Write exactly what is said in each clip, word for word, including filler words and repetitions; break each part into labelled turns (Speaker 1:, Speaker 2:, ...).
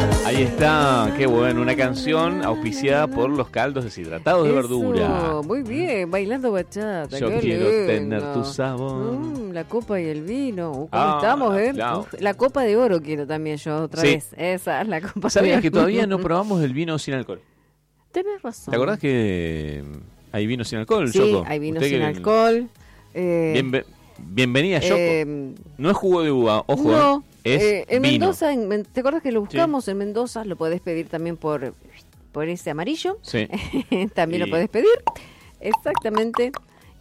Speaker 1: Ahí está, qué bueno, una canción auspiciada por los caldos deshidratados de
Speaker 2: Eso,
Speaker 1: verdura.
Speaker 2: muy bien, bailando bachata.
Speaker 1: Yo
Speaker 2: qué
Speaker 1: quiero
Speaker 2: lindo.
Speaker 1: tener tu sabor.
Speaker 2: Mm, la copa y el vino. Uh, ¿Cómo
Speaker 1: Ah,
Speaker 2: estamos, eh?
Speaker 1: claro.
Speaker 2: Uf, la copa de oro quiero también yo otra
Speaker 1: Sí.
Speaker 2: vez. Esa es la copa de
Speaker 1: ¿Sabías
Speaker 2: oro.
Speaker 1: que todavía no probamos el vino sin alcohol?
Speaker 2: Tenés razón.
Speaker 1: ¿Te acordás que hay vino sin alcohol,
Speaker 2: Sí,
Speaker 1: Yoko?
Speaker 2: hay vino
Speaker 1: Usted
Speaker 2: sin
Speaker 1: que-
Speaker 2: alcohol. Eh,
Speaker 1: Bienve- Bienvenida, Yoko.
Speaker 2: eh,
Speaker 1: No es jugo de uva, ojo,
Speaker 2: no,
Speaker 1: es
Speaker 2: eh, en
Speaker 1: vino.
Speaker 2: Mendoza, en Men- ¿te acuerdas que lo buscamos en Mendoza? Lo podés pedir también por, por ese amarillo.
Speaker 1: Sí.
Speaker 2: También
Speaker 1: Y-
Speaker 2: lo podés pedir. Exactamente.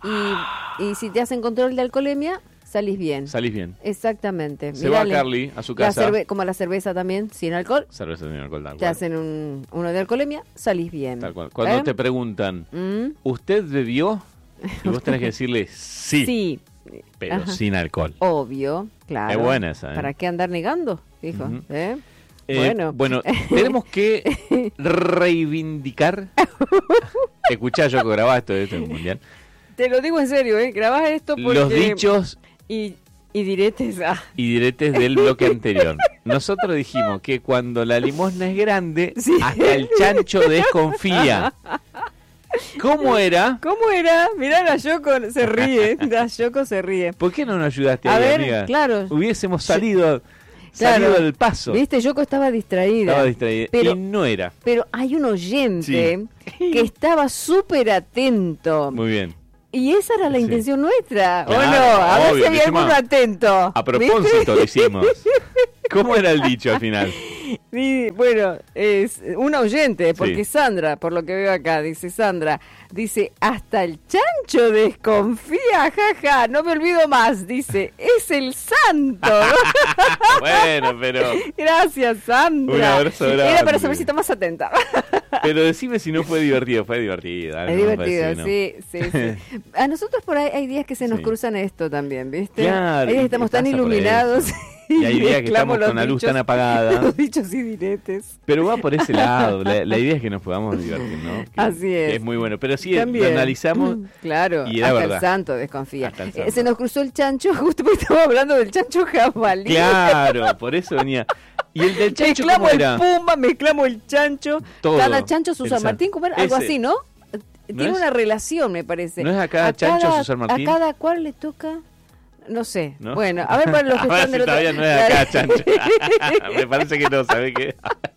Speaker 2: Y, y si te hacen control de alcoholemia, salís bien.
Speaker 1: Salís bien.
Speaker 2: Exactamente.
Speaker 1: Se va
Speaker 2: Mirale.
Speaker 1: Carly a su
Speaker 2: La
Speaker 1: casa.
Speaker 2: cerve- como la cerveza también, sin alcohol.
Speaker 1: Cerveza sin alcohol, tal
Speaker 2: Te
Speaker 1: cual.
Speaker 2: hacen un, uno de alcoholemia, salís bien.
Speaker 1: Tal cual. Cuando
Speaker 2: ¿Eh?
Speaker 1: te preguntan,
Speaker 2: Mm,
Speaker 1: ¿usted bebió? Y vos tenés que decirle sí,
Speaker 2: sí,
Speaker 1: pero
Speaker 2: Ajá.
Speaker 1: sin alcohol.
Speaker 2: obvio, claro.
Speaker 1: Es buena esa, ¿eh?
Speaker 2: ¿Para qué andar negando? Dijo.
Speaker 1: Ujú.
Speaker 2: ¿Eh?
Speaker 1: Eh,
Speaker 2: Bueno.
Speaker 1: bueno, tenemos que reivindicar. Escuchá, Yoko, grabá esto de este mundial.
Speaker 2: Te lo digo en serio, ¿eh? Grabás esto porque...
Speaker 1: Los dichos
Speaker 2: Y, y diretes. Ah.
Speaker 1: y diretes del bloque anterior. Nosotros dijimos que cuando la limosna es grande,
Speaker 2: Sí.
Speaker 1: hasta el chancho desconfía. ¿Cómo era?
Speaker 2: ¿Cómo era? Mirá, la Yoko se ríe. La Yoko se ríe.
Speaker 1: ¿Por qué no nos ayudaste
Speaker 2: A
Speaker 1: ahí,
Speaker 2: ver,
Speaker 1: amiga?
Speaker 2: claro.
Speaker 1: Hubiésemos salido,
Speaker 2: Claro.
Speaker 1: salido del paso.
Speaker 2: Viste, Yoko estaba distraída.
Speaker 1: Estaba distraída.
Speaker 2: Pero,
Speaker 1: y no era.
Speaker 2: pero hay un oyente que estaba súper atento.
Speaker 1: Muy bien.
Speaker 2: Y esa era la
Speaker 1: Sí.
Speaker 2: intención nuestra, ¿o
Speaker 1: Claro,
Speaker 2: no? A ver
Speaker 1: obvio,
Speaker 2: si había
Speaker 1: hicimos
Speaker 2: alguno atento.
Speaker 1: A propósito lo hicimos. ¿Cómo era el dicho al final?
Speaker 2: Y, bueno, es un oyente, porque
Speaker 1: Sí.
Speaker 2: Sandra, por lo que veo acá, dice Sandra, dice, hasta el chancho desconfía, jaja, no me olvido más, dice, es el santo.
Speaker 1: Bueno, pero
Speaker 2: Gracias, Sandra.
Speaker 1: Un abrazo grande.
Speaker 2: Era para saber si está más atenta.
Speaker 1: pero decime si no fue divertido. Fue divertido. dale,
Speaker 2: Es
Speaker 1: no me parece
Speaker 2: divertido,
Speaker 1: que no.
Speaker 2: sí, sí, sí. A nosotros por ahí hay días que se nos
Speaker 1: Sí.
Speaker 2: cruzan esto también, ¿viste?
Speaker 1: Claro,
Speaker 2: Hay días que
Speaker 1: y
Speaker 2: estamos tan
Speaker 1: pasa por
Speaker 2: iluminados.
Speaker 1: eso. Y hay días que
Speaker 2: mezclamos
Speaker 1: estamos
Speaker 2: los
Speaker 1: con la luz
Speaker 2: dichos-
Speaker 1: tan apagada.
Speaker 2: Los dichos y diretes.
Speaker 1: Pero va por ese lado. La, la idea es que nos podamos divertir, ¿no? Que-
Speaker 2: Así es.
Speaker 1: que es muy bueno. Pero sí,
Speaker 2: También.
Speaker 1: lo analizamos.
Speaker 2: Claro,
Speaker 1: y era
Speaker 2: hasta
Speaker 1: verdad.
Speaker 2: el santo desconfía.
Speaker 1: Hasta el
Speaker 2: Eh,
Speaker 1: santo.
Speaker 2: se nos cruzó el chancho, justo porque estamos hablando del chancho jabalí.
Speaker 1: Claro, por eso venía. ¿Y el del chancho
Speaker 2: Mezclamos
Speaker 1: cómo era?
Speaker 2: el pumba, mezclamos el chancho.
Speaker 1: Todo.
Speaker 2: Cada chancho su
Speaker 1: El
Speaker 2: San
Speaker 1: san-
Speaker 2: Martín, ¿cómo era? Algo
Speaker 1: Ese.
Speaker 2: así, ¿no? Tiene
Speaker 1: es?
Speaker 2: una relación, me parece.
Speaker 1: ¿No es a cada chancho su San Martín?
Speaker 2: A cada cual le toca... No sé.
Speaker 1: ¿No?
Speaker 2: Bueno, a ver para los que
Speaker 1: A ver
Speaker 2: están
Speaker 1: si
Speaker 2: del otro...
Speaker 1: todavía no es acá, chancho. Me parece que no, ¿sabes qué?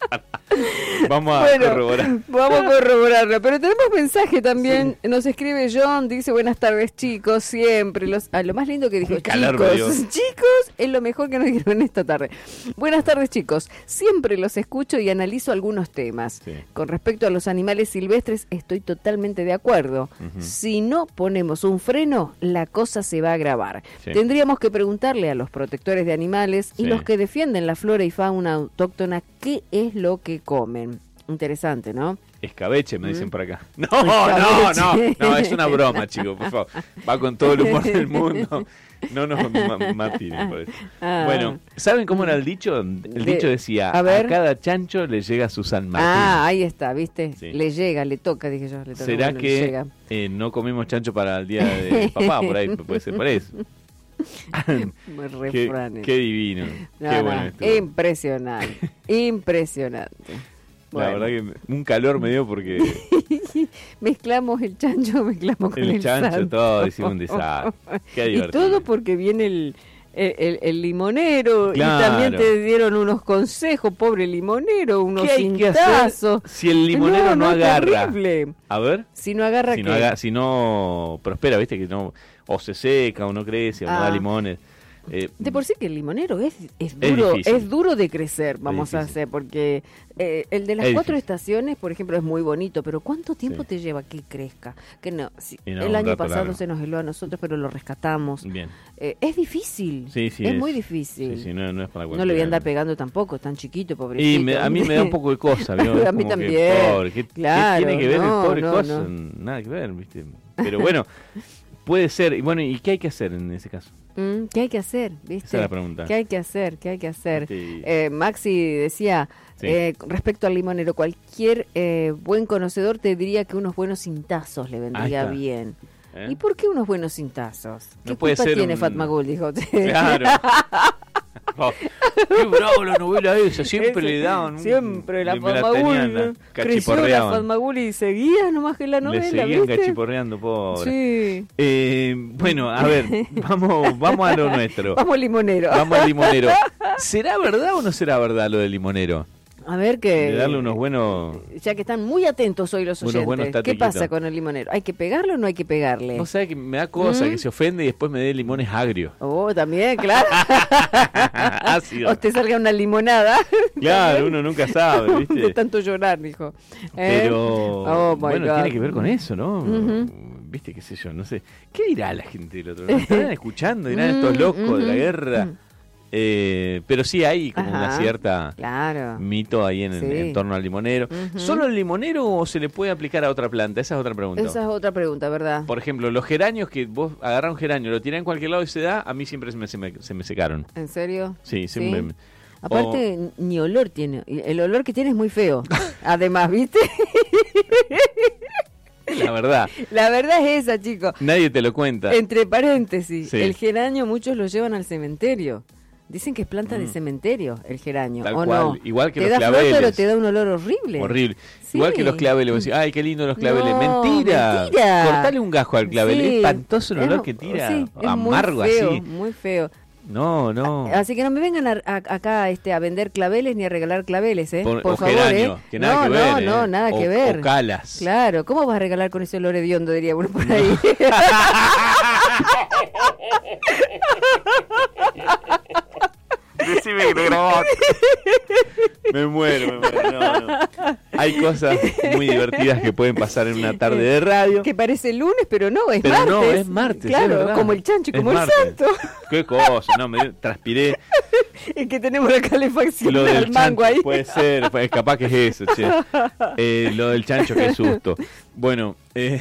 Speaker 1: Vamos a
Speaker 2: Bueno,
Speaker 1: corroborar.
Speaker 2: vamos a corroborarlo. Pero tenemos mensaje también. Nos escribe John, dice buenas tardes chicos, siempre. Los, ah, lo más lindo que dijo,
Speaker 1: Qué calor me dio.
Speaker 2: chicos, chicos, es lo mejor que nos dijeron esta tarde. Buenas tardes chicos, siempre los escucho y analizo algunos temas.
Speaker 1: Sí.
Speaker 2: Con respecto a los animales silvestres, estoy totalmente de acuerdo.
Speaker 1: Ujú.
Speaker 2: Si no ponemos un freno, la cosa se va a agravar.
Speaker 1: Sí.
Speaker 2: Tendríamos que preguntarle a los protectores de animales y
Speaker 1: Sí.
Speaker 2: los que defienden la flora y fauna autóctona qué es lo que comen. Interesante, ¿no?
Speaker 1: Escabeche, me dicen por acá. No,
Speaker 2: Mm. Escabeche.
Speaker 1: no, no, no, es una broma, chicos, por favor. Va con todo el humor del mundo. No nos ma- matinen por eso.
Speaker 2: Ah.
Speaker 1: Bueno, ¿saben cómo era el dicho? El
Speaker 2: De-
Speaker 1: dicho decía,
Speaker 2: a
Speaker 1: a,
Speaker 2: ver.
Speaker 1: cada chancho le llega su San Martín.
Speaker 2: Ah, ahí está, ¿viste?
Speaker 1: Sí.
Speaker 2: Le llega, le toca, dije yo. Le toca,
Speaker 1: ¿Será
Speaker 2: bueno, le
Speaker 1: que
Speaker 2: llega.
Speaker 1: eh, no comemos chancho para el día de papá? Por ahí puede ser por eso. qué,
Speaker 2: Refranes.
Speaker 1: qué divino.
Speaker 2: No,
Speaker 1: qué
Speaker 2: no,
Speaker 1: bueno esto.
Speaker 2: impresionante, impresionante.
Speaker 1: La
Speaker 2: Bueno,
Speaker 1: verdad que un calor me dio porque
Speaker 2: mezclamos el chancho, mezclamos con el,
Speaker 1: el chancho,
Speaker 2: santo.
Speaker 1: todo, hicimos un desastre. Qué
Speaker 2: Y
Speaker 1: divertido.
Speaker 2: todo porque viene el, el, el- el limonero
Speaker 1: Claro.
Speaker 2: y también te dieron unos consejos, pobre limonero, unos
Speaker 1: ¿Qué hay que
Speaker 2: cintazos.
Speaker 1: hacer si el limonero no,
Speaker 2: es
Speaker 1: agarra?
Speaker 2: terrible.
Speaker 1: A ver,
Speaker 2: Si no agarra,
Speaker 1: si
Speaker 2: ¿qué?
Speaker 1: no, haga- si no prospera, viste que no, o se seca o no crece o no
Speaker 2: Ah.
Speaker 1: da limones. Eh,
Speaker 2: De por sí que el limonero es, es duro, es,
Speaker 1: difícil.
Speaker 2: duro de crecer, vamos a
Speaker 1: difícil.
Speaker 2: hacer, porque eh, el de las
Speaker 1: Es
Speaker 2: cuatro
Speaker 1: difícil.
Speaker 2: estaciones, por ejemplo, es muy bonito, pero ¿cuánto tiempo
Speaker 1: Sí.
Speaker 2: te lleva que crezca? Que no, si-
Speaker 1: Y no,
Speaker 2: el
Speaker 1: un
Speaker 2: año
Speaker 1: rato
Speaker 2: pasado
Speaker 1: largo.
Speaker 2: se nos heló a nosotros, pero lo rescatamos.
Speaker 1: bien.
Speaker 2: Eh, es difícil,
Speaker 1: Sí, sí,
Speaker 2: es,
Speaker 1: es.
Speaker 2: muy difícil.
Speaker 1: Sí, sí, no, no es para
Speaker 2: No le voy a
Speaker 1: cualquiera.
Speaker 2: andar pegando tampoco, es tan chiquito, pobrecito.
Speaker 1: Y me- a mí me da un poco de cosa, ¿vio? Es
Speaker 2: A mí
Speaker 1: como que,
Speaker 2: también,
Speaker 1: pobre, ¿qué, qué
Speaker 2: claro,
Speaker 1: tiene que ver
Speaker 2: no,
Speaker 1: el pobre
Speaker 2: no,
Speaker 1: cosa?
Speaker 2: no.
Speaker 1: Nada que ver, ¿viste? Pero bueno, puede ser. Y bueno, ¿y qué hay que hacer en ese caso?
Speaker 2: Mm, ¿Qué hay que hacer? ¿Viste?
Speaker 1: Esa es la pregunta.
Speaker 2: ¿Qué hay que hacer? ¿Qué hay que hacer?
Speaker 1: Sí.
Speaker 2: Eh, Maxi decía,
Speaker 1: Sí.
Speaker 2: eh, respecto al limonero, cualquier eh, buen conocedor te diría que unos buenos cintazos le vendría
Speaker 1: está.
Speaker 2: bien.
Speaker 1: ¿Eh?
Speaker 2: ¿Y por qué unos buenos cintazos? ¿Qué
Speaker 1: No puede
Speaker 2: culpa
Speaker 1: ser
Speaker 2: tiene
Speaker 1: un-
Speaker 2: Fatma Gul? Dijo.
Speaker 1: Claro. Oh, qué bravo la novela esa, siempre
Speaker 2: Ese,
Speaker 1: le daban.
Speaker 2: Siempre la
Speaker 1: me la
Speaker 2: Fatmagul.
Speaker 1: tenían,
Speaker 2: ¿no? Creció la
Speaker 1: cachiporreaban.
Speaker 2: Fatmagul y seguía nomás que la novela,
Speaker 1: Le seguían
Speaker 2: ¿viste?
Speaker 1: cachiporreando, pobre.
Speaker 2: Sí.
Speaker 1: Eh, bueno, a ver, vamos, vamos a lo nuestro.
Speaker 2: Vamos al limonero.
Speaker 1: Vamos al limonero. ¿Será verdad o no será verdad lo del limonero?
Speaker 2: A ver que...
Speaker 1: De darle unos buenos...
Speaker 2: Ya que están muy atentos hoy los
Speaker 1: Unos
Speaker 2: oyentes.
Speaker 1: buenos
Speaker 2: ¿Qué
Speaker 1: tatequitos.
Speaker 2: pasa con el limonero? ¿Hay que pegarlo o no hay que pegarle?
Speaker 1: Vos sabés que me da cosa
Speaker 2: ¿Mm?
Speaker 1: que se ofende y después me dé limones agrios.
Speaker 2: Oh, también, claro.
Speaker 1: Ácido.
Speaker 2: O te salga una limonada.
Speaker 1: Claro, uno nunca sabe, ¿viste?
Speaker 2: De tanto llorar, dijo. ¿Eh?
Speaker 1: Pero
Speaker 2: Oh, my
Speaker 1: bueno,
Speaker 2: God.
Speaker 1: tiene que ver con eso, ¿no?
Speaker 2: Ujú.
Speaker 1: Viste, qué sé yo, no sé. ¿Qué dirá la gente del otro lado? ¿Estarán escuchando? ¿Dirán estos locos de la guerra? Eh, pero sí hay como
Speaker 2: Ajá.
Speaker 1: una cierta
Speaker 2: Claro.
Speaker 1: mito ahí en,
Speaker 2: Sí.
Speaker 1: en torno al limonero.
Speaker 2: Ujú.
Speaker 1: ¿Solo el limonero o se le puede aplicar a otra planta? Esa es otra pregunta.
Speaker 2: Esa es otra pregunta, ¿verdad?
Speaker 1: Por ejemplo, los geranios que vos agarrás un geranio, lo tirás en cualquier lado y se da, a mí siempre se me, se me, se me secaron.
Speaker 2: ¿En serio?
Speaker 1: Sí, siempre. me-
Speaker 2: Aparte, ni olor tiene. El olor que tiene es muy feo. Además, ¿viste?
Speaker 1: La verdad,
Speaker 2: La verdad es esa, chicos.
Speaker 1: nadie te lo cuenta.
Speaker 2: Entre paréntesis,
Speaker 1: Sí.
Speaker 2: el geranio muchos lo llevan al cementerio. Dicen que es planta de
Speaker 1: Mm.
Speaker 2: cementerio el geranio,
Speaker 1: Tal
Speaker 2: ¿o
Speaker 1: cual,
Speaker 2: no?
Speaker 1: igual que
Speaker 2: te
Speaker 1: los
Speaker 2: da
Speaker 1: claveles.
Speaker 2: flor, pero te da un olor horrible.
Speaker 1: Horrible.
Speaker 2: Sí.
Speaker 1: Igual que los claveles, vos decís, ay, qué lindo los claveles.
Speaker 2: No,
Speaker 1: mentira.
Speaker 2: mentira.
Speaker 1: Cortale un gajo al clavel.
Speaker 2: Sí.
Speaker 1: Es espantoso el olor
Speaker 2: Es-
Speaker 1: que tira.
Speaker 2: sí, es
Speaker 1: amargo
Speaker 2: muy feo,
Speaker 1: así.
Speaker 2: muy feo.
Speaker 1: No, no.
Speaker 2: Así que no me vengan a- a- acá este, a vender claveles ni a regalar claveles, ¿eh?
Speaker 1: Por-
Speaker 2: Por
Speaker 1: o
Speaker 2: favor,
Speaker 1: geranio,
Speaker 2: ¿eh?
Speaker 1: que nada
Speaker 2: no,
Speaker 1: que ver,
Speaker 2: no,
Speaker 1: ¿eh?
Speaker 2: no, nada
Speaker 1: O-
Speaker 2: que ver.
Speaker 1: o calas.
Speaker 2: Claro, ¿cómo vas a regalar con ese olor hediondo, diría uno por ahí?
Speaker 1: Decime que lo grabaste. Me muero, me muero. No, no. Hay cosas muy divertidas que pueden pasar en una tarde de radio.
Speaker 2: Que parece lunes, pero no, es
Speaker 1: Pero
Speaker 2: martes.
Speaker 1: no, es martes, es
Speaker 2: Claro,
Speaker 1: verdad.
Speaker 2: como el chancho y
Speaker 1: Es
Speaker 2: como
Speaker 1: martes.
Speaker 2: el santo.
Speaker 1: Qué cosa, no, me transpiré.
Speaker 2: Es que tenemos la calefacción
Speaker 1: Lo
Speaker 2: del
Speaker 1: del
Speaker 2: mango
Speaker 1: chancho
Speaker 2: ahí.
Speaker 1: puede ser, pues, capaz que es eso, che. Eh, lo del chancho, qué susto. Bueno, eh,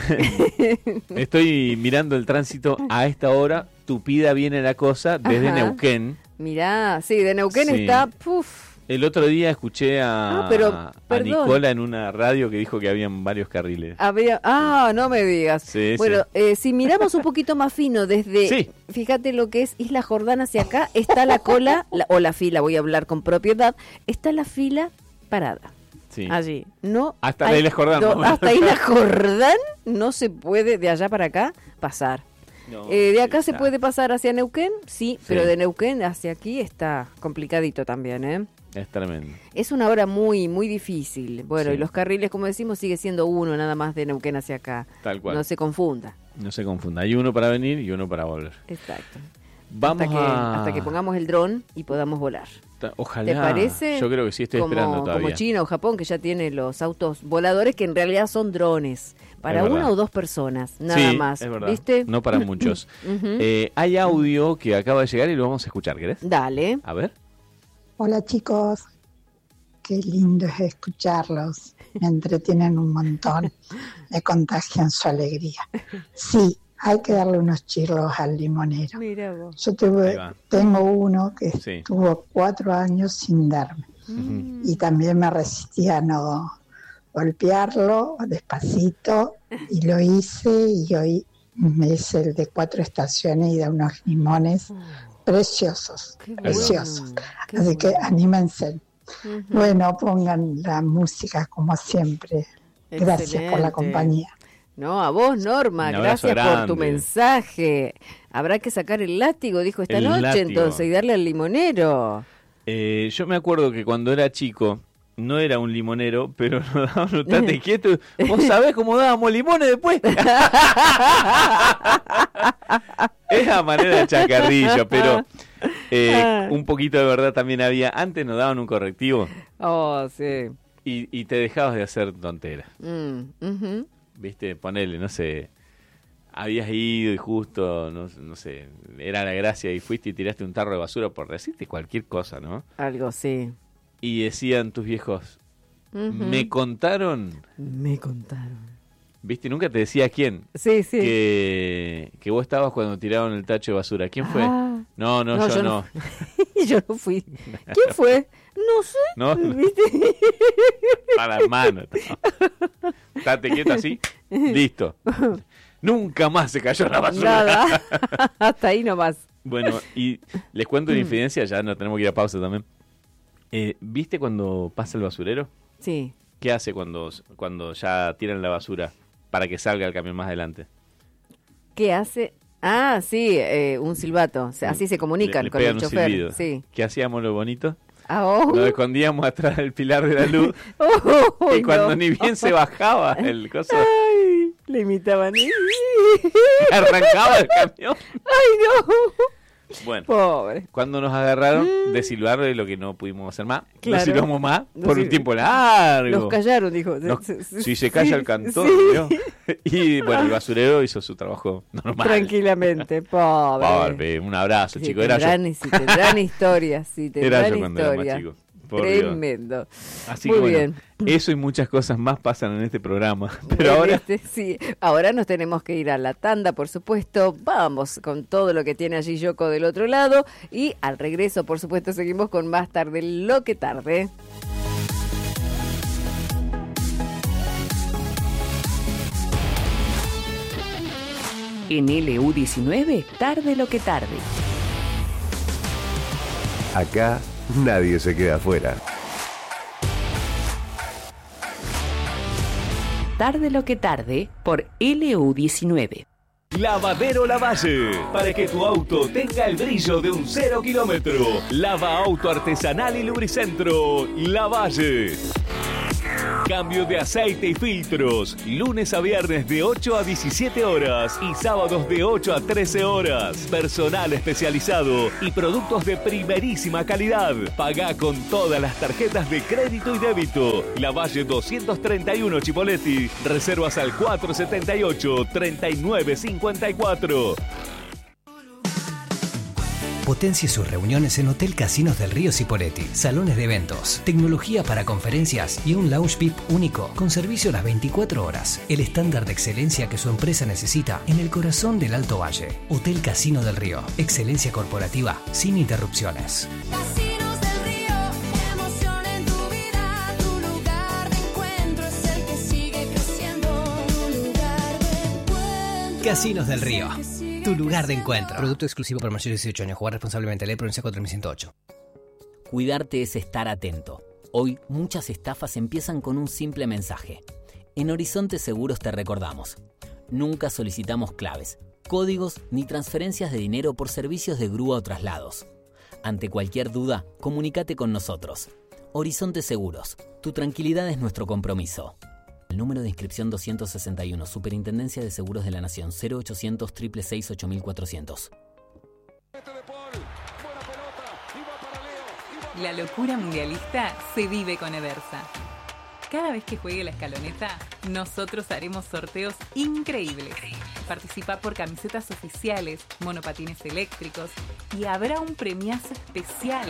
Speaker 1: estoy mirando el tránsito a esta hora. Tupida viene la cosa desde
Speaker 2: Ajá.
Speaker 1: Neuquén.
Speaker 2: Mirá, sí, de Neuquén
Speaker 1: Sí.
Speaker 2: está, puf.
Speaker 1: El otro día escuché a,
Speaker 2: Ah, pero,
Speaker 1: a
Speaker 2: perdón.
Speaker 1: Nicola en una radio que dijo que habían varios carriles.
Speaker 2: Había, ah, no me digas.
Speaker 1: Sí,
Speaker 2: bueno,
Speaker 1: sí.
Speaker 2: eh, si miramos un poquito más fino desde,
Speaker 1: Sí.
Speaker 2: fíjate lo que es Isla Jordán hacia acá, está la cola, la- o la fila, voy a hablar con propiedad, está la fila parada.
Speaker 1: Sí.
Speaker 2: Allí, no.
Speaker 1: Hasta la
Speaker 2: hay-
Speaker 1: Isla Jordán,
Speaker 2: no,
Speaker 1: ¿no?
Speaker 2: hasta Isla Jordán no se puede de allá para acá pasar.
Speaker 1: No,
Speaker 2: Eh, de acá se
Speaker 1: está.
Speaker 2: puede pasar hacia Neuquén, sí,
Speaker 1: Sí.
Speaker 2: pero de Neuquén hacia aquí está complicadito también, ¿eh?
Speaker 1: Es tremendo.
Speaker 2: Es una hora muy, muy difícil. Bueno,
Speaker 1: Sí.
Speaker 2: y los carriles, como decimos, sigue siendo uno nada más de Neuquén hacia acá.
Speaker 1: Tal cual.
Speaker 2: No se confunda.
Speaker 1: No se confunda. Hay uno para venir y uno para volver.
Speaker 2: Exacto.
Speaker 1: Vamos
Speaker 2: hasta, que,
Speaker 1: a...
Speaker 2: hasta que pongamos el dron y podamos volar.
Speaker 1: Ta- Ojalá.
Speaker 2: ¿Te parece?
Speaker 1: Yo creo que sí, estoy
Speaker 2: como,
Speaker 1: esperando todavía.
Speaker 2: Como China o Japón, que ya tiene los autos voladores, que en realidad son drones. Para
Speaker 1: Es
Speaker 2: una
Speaker 1: verdad.
Speaker 2: o dos personas, nada
Speaker 1: Sí,
Speaker 2: más.
Speaker 1: es verdad.
Speaker 2: ¿Viste?
Speaker 1: No para muchos.
Speaker 2: Ujú.
Speaker 1: Eh, hay audio que acaba de llegar y lo vamos a escuchar, ¿querés?
Speaker 2: Dale.
Speaker 1: A ver.
Speaker 3: Hola chicos, qué lindo es escucharlos, me entretienen un montón, me contagian su alegría. Sí, hay que darle unos chirlos al limonero.
Speaker 2: Mira vos.
Speaker 3: Yo
Speaker 1: Ahí
Speaker 3: tuve,
Speaker 1: va.
Speaker 3: tengo uno que
Speaker 1: Sí.
Speaker 3: estuvo cuatro años sin darme
Speaker 1: Ujú.
Speaker 3: y también me resistía a no golpearlo despacito y lo hice y hoy es el de cuatro estaciones y da unos limones preciosos,
Speaker 2: Qué bueno,
Speaker 3: preciosos.
Speaker 2: qué
Speaker 3: Así que
Speaker 2: bueno.
Speaker 3: anímense.
Speaker 2: Ujú.
Speaker 3: Bueno, pongan la música como siempre. Gracias por
Speaker 2: Excelente.
Speaker 3: la compañía.
Speaker 2: No, a vos, Norma,
Speaker 1: Un abrazo
Speaker 2: gracias por tu
Speaker 1: grande.
Speaker 2: mensaje. Habrá que sacar el látigo, dijo esta
Speaker 1: El
Speaker 2: noche,
Speaker 1: látigo.
Speaker 2: entonces, y darle al limonero.
Speaker 1: Eh, yo me acuerdo que cuando era chico, no era un limonero, pero nos daban un tate quieto. ¿Vos sabés cómo dábamos limones después? Esa manera de chacarrillo, pero eh, un poquito de verdad también había. Antes nos daban un correctivo
Speaker 2: Oh, sí.
Speaker 1: y, y te dejabas de hacer tonteras.
Speaker 2: Mm, ujú.
Speaker 1: ¿Viste? Ponele, no sé. Habías ido y justo, no, no sé, era la gracia y fuiste y tiraste un tarro de basura por decirte cualquier cosa, ¿no?
Speaker 2: Algo, sí.
Speaker 1: Y decían tus viejos,
Speaker 2: Ujú.
Speaker 1: me contaron,
Speaker 2: Me contaron.
Speaker 1: ¿viste? Nunca te decía quién,
Speaker 2: Sí, sí.
Speaker 1: que, que vos estabas cuando tiraron el tacho de basura. ¿Quién fue?
Speaker 2: Ah.
Speaker 1: No, no,
Speaker 2: No,
Speaker 1: yo,
Speaker 2: yo
Speaker 1: no.
Speaker 2: no. Yo no fui. ¿Quién fue? No sé.
Speaker 1: No,
Speaker 2: ¿Viste?
Speaker 1: para las manos. No. Estate quieto así, listo. Nunca más se cayó la basura.
Speaker 2: Nada. Hasta ahí nomás.
Speaker 1: Bueno, y les cuento una infidencia, ya no tenemos que ir a pausa también. Eh, ¿Viste cuando pasa el basurero?
Speaker 2: Sí.
Speaker 1: ¿Qué hace cuando, cuando ya tiran la basura para que salga el camión más adelante?
Speaker 2: ¿Qué hace? Ah, sí, eh, un silbato. O sea, así se comunican
Speaker 1: le, le
Speaker 2: con el
Speaker 1: un
Speaker 2: chofer.
Speaker 1: Silbido.
Speaker 2: Sí.
Speaker 1: ¿Qué hacíamos lo bonito?
Speaker 2: Ah, oh.
Speaker 1: Nos escondíamos atrás del pilar de la luz.
Speaker 2: Oh,
Speaker 1: y cuando
Speaker 2: no.
Speaker 1: ni bien se bajaba el coso,
Speaker 2: Ay, le imitaban.
Speaker 1: arrancaba el camión.
Speaker 2: Ay, no.
Speaker 1: Bueno,
Speaker 2: Pobre.
Speaker 1: cuando nos agarraron de silbar es lo que no pudimos hacer más.
Speaker 2: Claro.
Speaker 1: No silbamos más
Speaker 2: No
Speaker 1: por
Speaker 2: sil-
Speaker 1: un tiempo largo.
Speaker 2: Los callaron, dijo.
Speaker 1: Nos-
Speaker 2: Sí, sí,
Speaker 1: si se calla
Speaker 2: sí,
Speaker 1: el cantón,
Speaker 2: sí.
Speaker 1: ¿no? Y bueno, el basurero hizo su trabajo normal.
Speaker 2: Tranquilamente, pobre.
Speaker 1: Pobre, un abrazo,
Speaker 2: Si
Speaker 1: chico. Era yo.
Speaker 2: tendrán, si tendrán historias, si tendrán
Speaker 1: Era yo cuando era más
Speaker 2: historias.
Speaker 1: chico. Por Dios.
Speaker 2: Tremendo.
Speaker 1: Así
Speaker 2: Muy
Speaker 1: que bueno,
Speaker 2: bien.
Speaker 1: eso y muchas cosas más pasan en este programa. Pero
Speaker 2: En
Speaker 1: ahora
Speaker 2: este, sí, ahora nos tenemos que ir a la tanda, por supuesto. Vamos con todo lo que tiene allí Yoko del otro lado. Y al regreso, por supuesto, seguimos con más tarde, lo que tarde.
Speaker 4: En L U diecinueve, tarde lo que tarde.
Speaker 5: Acá nadie se queda afuera.
Speaker 4: Tarde lo que tarde por L U diecinueve.
Speaker 6: Lavadero Lavalle, para que tu auto tenga el brillo de un cero kilómetro. Lava auto artesanal y lubricentro Lavalle. Cambio de aceite y filtros, lunes a viernes de ocho a diecisiete horas y sábados de ocho a trece horas. Personal especializado y productos de primerísima calidad. Pagá con todas las tarjetas de crédito y débito. Lavalle doscientos treinta y uno Chipoleti. Reservas al cuatro setenta y ocho, treinta y nueve cincuenta y cuatro.
Speaker 7: Potencie sus reuniones en Hotel Casinos del Río Cipolletti. Salones de eventos, tecnología para conferencias y un lounge V I P único con servicio las veinticuatro horas. El estándar de excelencia que su empresa necesita en el corazón del Alto Valle. Hotel Casino del Río. Excelencia corporativa sin interrupciones.
Speaker 8: Casinos del Río, emoción en tu vida, tu lugar de encuentro es el que sigue creciendo. Tu lugar de encuentro.
Speaker 7: Casinos del Río.
Speaker 8: Es el que sigue
Speaker 7: Tu lugar de encuentro.
Speaker 8: creciendo.
Speaker 7: Producto exclusivo para mayores de dieciocho años. Jugar responsablemente. Ley Provincia cuatro mil ciento ocho.
Speaker 9: Cuidarte es estar atento. Hoy muchas estafas empiezan con un simple mensaje. En Horizonte Seguros te recordamos. Nunca solicitamos claves, códigos ni transferencias de dinero por servicios de grúa o traslados. Ante cualquier duda, comunícate con nosotros. Horizonte Seguros. Tu tranquilidad es nuestro compromiso. El número de inscripción doscientos sesenta y uno, Superintendencia de Seguros de la Nación, cero ochocientos, seiscientos sesenta y seis, ocho mil cuatrocientos.
Speaker 10: La locura mundialista se vive con Eversa. Cada vez que juegue la escaloneta, nosotros haremos sorteos increíbles. Participa por camisetas oficiales, monopatines eléctricos y habrá un premiazo especial.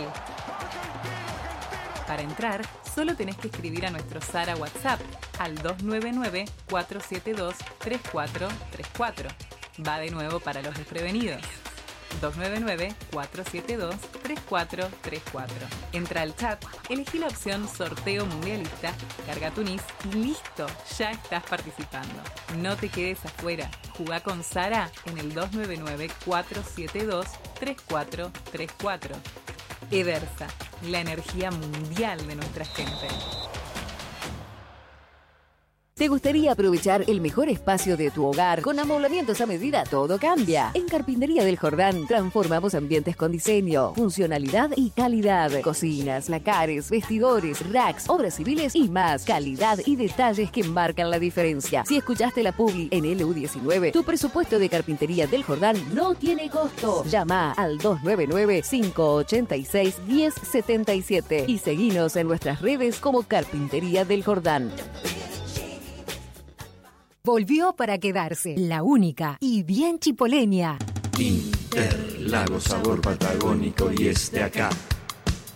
Speaker 10: Para entrar, solo tenés que escribir a nuestro Sara WhatsApp al dos nueve nueve, cuatro siete dos, tres cuatro tres cuatro. Va de nuevo para los desprevenidos. dos nueve nueve, cuatro siete dos, tres cuatro tres cuatro. Entra al chat, elegí la opción Sorteo Mundialista, carga tu N I S y listo, ya estás participando. No te quedes afuera, jugá con Sara en el dos nueve nueve, cuatro siete dos, tres cuatro tres cuatro. Eversa, la energía mundial de nuestra gente.
Speaker 2: ¿Te gustaría aprovechar el mejor espacio de tu hogar con amoblamientos a medida? Todo cambia. En Carpintería del Jordán transformamos ambientes con diseño, funcionalidad y calidad. Cocinas, lacares, vestidores, racks, obras civiles y más. Calidad y detalles que marcan la diferencia. Si escuchaste la publi en L U diecinueve, tu presupuesto de Carpintería del Jordán no tiene costo. Llama al dos nueve nueve, cinco ocho seis, uno cero siete siete y seguinos en nuestras redes como Carpintería del Jordán.
Speaker 11: Volvió para quedarse, la única y bien chipoleña.
Speaker 12: Interlagos, sabor patagónico y es de acá.